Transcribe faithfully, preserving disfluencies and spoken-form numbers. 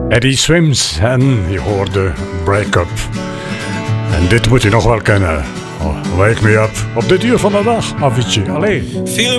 Eddie Swims en je hoorde Break Up. En dit moet je nog wel kennen. Oh, Wake Me Up op dit uur van de dag. Avicii alleen.